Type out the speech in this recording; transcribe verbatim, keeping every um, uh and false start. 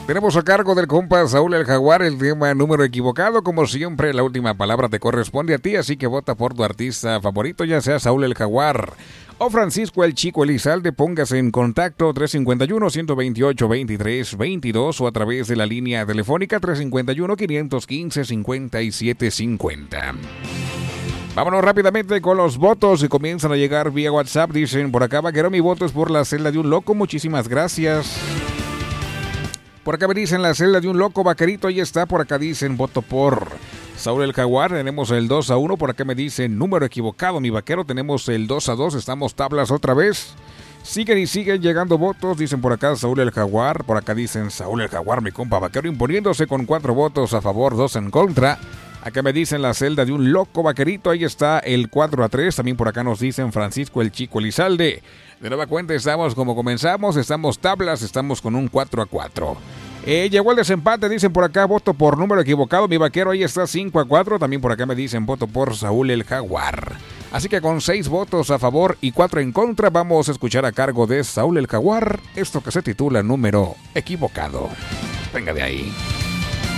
Tenemos a cargo del compa Saúl el Jaguar el tema número equivocado. Como siempre, la última palabra te corresponde a ti, así que vota por tu artista favorito, ya sea Saúl el Jaguar o Francisco el Chico Elizalde. Póngase en contacto tres cinco uno, uno dos ocho, veintitrés veintidós o a través de la línea telefónica tres cinco uno, cinco uno cinco, cincuenta y siete cincuenta. Vámonos rápidamente con los votos y comienzan a llegar vía WhatsApp. Dicen por acá, vaquero, mi voto es por La celda de un loco. Muchísimas gracias. Por acá me dicen La celda de un loco, vaquerito, ahí está. Por acá dicen voto por Saúl el Jaguar, tenemos el dos a uno. Por acá me dicen número equivocado, mi vaquero, tenemos el dos a dos. Estamos tablas otra vez. Siguen y siguen llegando votos. Dicen por acá Saúl el Jaguar. Por acá dicen Saúl el Jaguar, mi compa vaquero, imponiéndose con cuatro votos a favor, dos en contra. Acá me dicen La celda de un loco, vaquerito, ahí está el cuatro a tres. También por acá nos dicen Francisco el Chico Elizalde. De nueva cuenta estamos como comenzamos, estamos tablas, estamos con un cuatro a cuatro. Eh, llegó el desempate, dicen por acá, voto por número equivocado, mi vaquero, ahí está cinco a cuatro. También por acá me dicen voto por Saúl el Jaguar. Así que con seis votos a favor y cuatro en contra, vamos a escuchar a cargo de Saúl el Jaguar esto que se titula número equivocado. Venga de ahí.